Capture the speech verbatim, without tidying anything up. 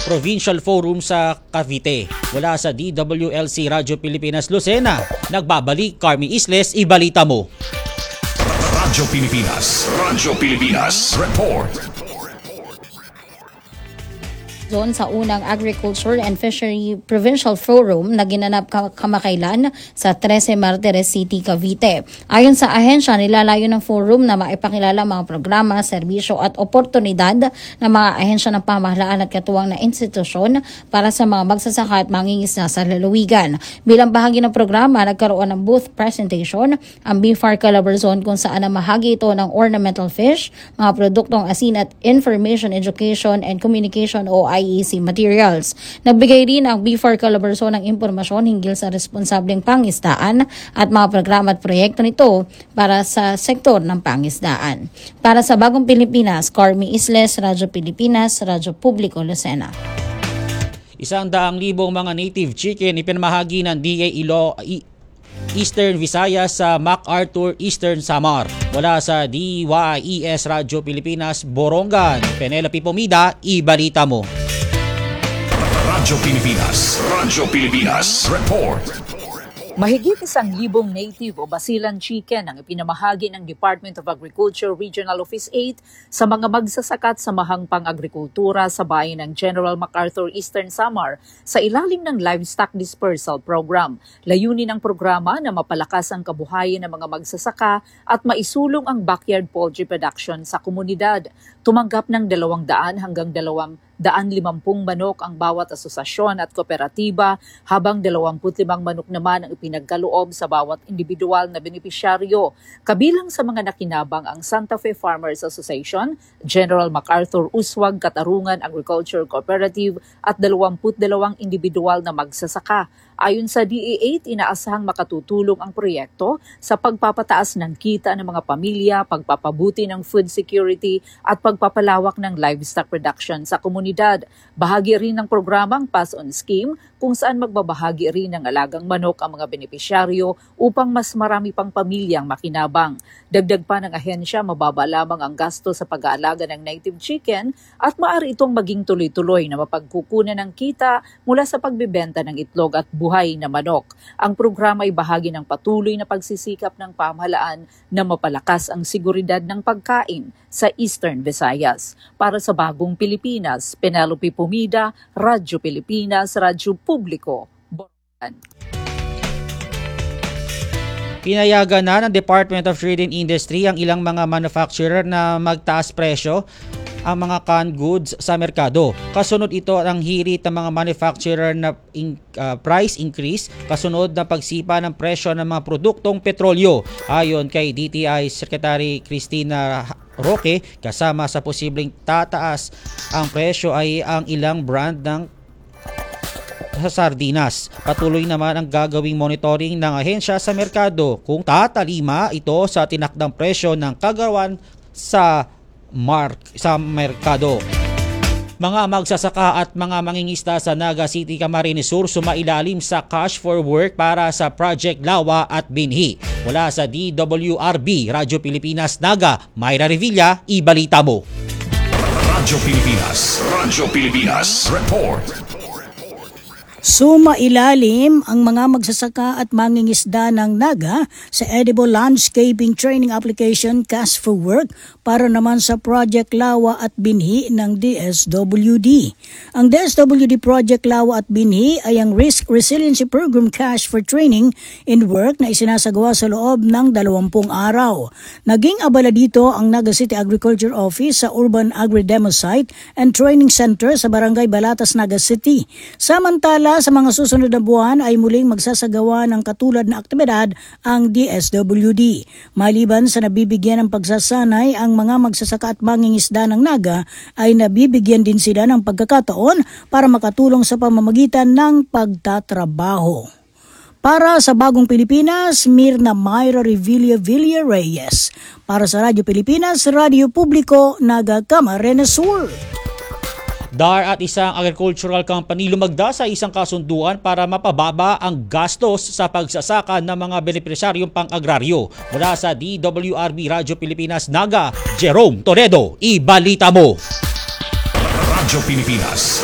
Provincial Forum sa Cavite. Mula sa D W L C Radyo Pilipinas Lucena, nagbabalik Carmi Isles, ibalita mo. Radyo Pilipinas, Radyo Pilipinas, report. Doon sa unang Agriculture and Fishery Provincial Forum na ginanap kamakailan sa Trece Martires City, Cavite. Ayon sa ahensya, nilalayo ng forum na maipakilala mga programa, serbisyo at oportunidad ng mga ahensya ng pamahalaan at katuwang na institusyon para sa mga magsasaka at mangingisda sa lalawigan. Bilang bahagi ng programa, nagkaroon ng booth presentation ang B F A R Calabarzon kung saan namahagi ito ng ornamental fish, mga produktong asin at information, education and communication o I E C materials. Nagbigay rin ang B F A R Calabarzon ng impormasyon hinggil sa responsableng pangisdaan at mga programa at proyekto nito para sa sektor ng pangisdaan. Para sa Bagong Pilipinas, Carmi Isles, Radyo Pilipinas, Radyo Publiko Lucena. Isang daang libong mga native chicken ipinamahagi ng D A Ilo Eastern Visayas sa MacArthur Eastern Samar. Mula sa D Y E S Radyo Pilipinas Borongan, Penelope Pomida, ibalita mo. Radyo Pilipinas, Radyo Pilipinas, report. Mahigit isang libong native o basilan chicken ang ipinamahagi ng Department of Agriculture Regional Office eight sa mga magsasakat sa mahang pang-agrikultura sa bayan ng General MacArthur Eastern Samar sa ilalim ng Livestock Dispersal Program. Layunin ng programa na mapalakas ang kabuhayan ng mga magsasaka at maisulong ang backyard poultry production sa komunidad. Tumanggap ng dalawang daan hanggang dalawang daan limampung manok ang bawat asosasyon at kooperatiba, habang dalawamput limang manok naman ang ipinagkaloob sa bawat individual na benepisyaryo. Kabilang sa mga nakinabang ang Santa Fe Farmers Association, General MacArthur Uswag Katarungan Agriculture Cooperative at dalawamput dalawang individual na magsasaka. Ayon sa D A eight, inaasahang makatutulong ang proyekto sa pagpapataas ng kita ng mga pamilya, pagpapabuti ng food security at pagpapalawak ng livestock production sa komunidad. Bahagi rin ng programang Pass-on Scheme kung saan magbabahagi rin ng alagang manok ang mga benepisyaryo upang mas marami pang pamilyang makinabang. Dagdag pa ng ahensya, mababa lamang ang gasto sa pag-aalaga ng native chicken at maaari itong maging tuloy-tuloy na mapagkukunan ng kita mula sa pagbibenta ng itlog at buhay na manok. Ang programa ay bahagi ng patuloy na pagsisikap ng pamahalaan na mapalakas ang seguridad ng pagkain sa Eastern Visayas. Para sa Bagong Pilipinas, Penelope Pomida, Radyo Pilipinas, Radyo Publiko, Borongan. Pinayagan na ng Department of Trade and Industry ang ilang mga manufacturer na magtaas presyo ang mga canned goods sa merkado. Kasunod ito ang hirit ng mga manufacturer na in, uh, price increase kasunod na pagsipa ng presyo ng mga produktong petrolyo. Ayon kay D T I Secretary Cristina Roque, kasama sa posibleng tataas ang presyo ay ang ilang brand ng sa sardinas. Patuloy naman ang gagawing monitoring ng ahensya sa merkado kung tatalima ito sa tinakdang presyo ng kagawan sa mark sa merkado. Mga magsasaka at mga mangingisda sa Naga City, Camarines Sur sumailalim sa Cash for Work para sa Project Lawa at Binhi. Mula sa D W R B Radyo Pilipinas Naga, Mayra Revilla, ibalita mo. Radyo Pilipinas, Radyo Pilipinas, report. Sumailalim ang mga magsasaka at mangingisda ng Naga sa Edible Landscaping Training Application Cash for Work para naman sa Project Lawa at Binhi ng D S W D. Ang D S W D Project Lawa at Binhi ay ang Risk Resiliency Program Cash for Training in Work na isinasagawa sa loob ng dalawampung araw. Naging abala dito ang Naga City Agriculture Office sa Urban Agri-Demo Site and Training Center sa Barangay Balatas, Naga City. Samantala, sa mga susunod na buwan ay muling magsasagawa ng katulad na aktibidad ang D S W D. Maliban sa nabibigyan ng pagsasanay, ang mga magsasaka at mangingisda ng Naga ay nabibigyan din sila ng pagkakataon para makatulong sa pamamagitan ng pagtatrabaho. Para sa Bagong Pilipinas, Mirna Mayra Revilla Villa Reyes. Para sa Radyo Pilipinas, Radyo Publiko, Naga, Camarines Sur. D A R at isang agricultural company lumagda sa isang kasunduan para mapababa ang gastos sa pagsasaka ng mga benepisyaryong pang-agraryo. Mula sa D W R B Radyo Pilipinas Naga, Jerome Toledo, ibalita mo. Radyo Pilipinas,